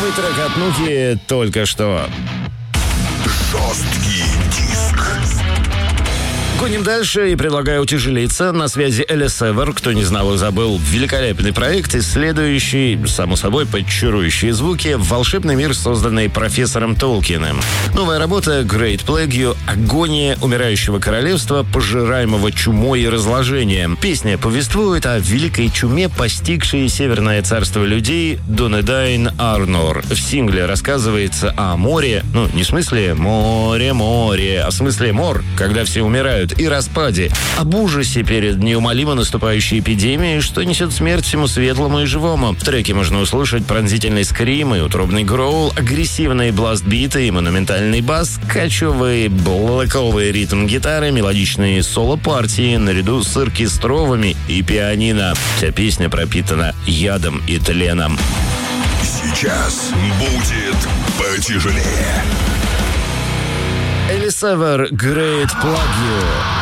Новый трек от Нуки только что. Жесткий диск. Гоним дальше и предлагаю утяжелиться. На связи Элис Эвер, кто не знал и забыл, великолепный проект, исследующий, само собой, под чарующие звуки, волшебный мир, созданный профессором Толкиным. Новая работа Great Plague — агония умирающего королевства, пожираемого чумой и разложением. Песня повествует о великой чуме, постигшей Северное царство людей Дунедайн Арнор. В сингле рассказывается о море, не в смысле море, а в смысле мор, когда все умирают, и распаде, об ужасе перед неумолимо наступающей эпидемией, что несет смерть всему светлому и живому. В треке можно услышать пронзительный скрим и утробный гроул, агрессивные бластбиты и монументальный бас, кочевые блэковый ритм гитары, мелодичные соло-партии наряду с оркестровыми и пианино. Вся песня пропитана ядом и тленом. Сейчас будет потяжелее. Элис Эвер, Great Plague.